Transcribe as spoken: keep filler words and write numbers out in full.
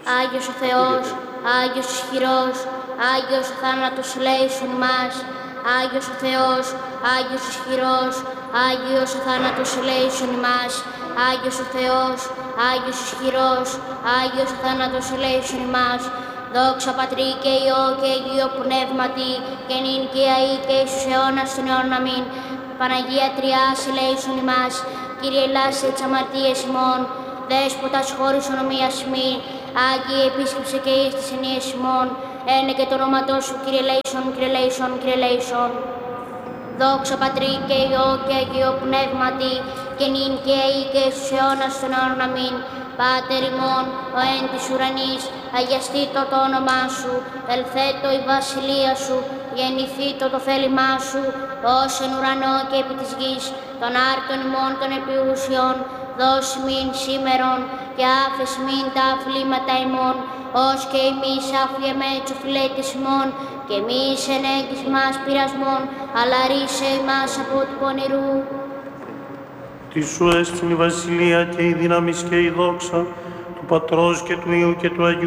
Άγιος ο Θεός, Άγιος ισχυρός, Άγιος ο θάνατος ελέησον ημάς. Άγιος ο Θεός, Άγιος ισχυρός, Άγιος ο θάνατος ελέησον ημάς. Άγιος ο Θεός, Άγιος ισχυρός, Άγιος ο θάνατος ελέησον ημάς. Δόξα Πατρί και Υιό και Αγίο Πνεύματι, και νυν και αεί και εις τους αιώνας των αιώνων αμήν. Παναγία Τριάς ελέησον ημάς. Κύριε ελάσε τις αμαρτίες ημών, Δέσποτας χώρης ονομίας μη, Άγιε επίσκεψε και εις τις ενίες ημών, ένε και το όνοματό σου, Κύριε ελέησον, Κύριε ελέησον, Κύριε ελέησον. Δόξα Πατρί και Υιό και Αγίο Πνεύματι, και νυν και αεί και εις τους αιώνας των αιώνων αμήν. Πάτερ ημών, ο εν της ουρανής, αγιαστήτω το όνομά σου, ελθέτω η βασιλεία σου, γεννηθήτω το θέλημά σου, ως εν ουρανό και επί της γης, των άρτων ημών των επιούσιων, δώσ' μην σήμερον, και άφες μην τα αφλήματα ημών, ως και εμείς άφιεμε τους οφειλέτες ημών, και εμείς εν έγκυς μας πειρασμών, αλλά ρίσε ημάς από του πονηρού. Τη σου έστειν η βασιλεία και η δύναμις και η δόξα του Πατρός και του Υιού και του Αγίου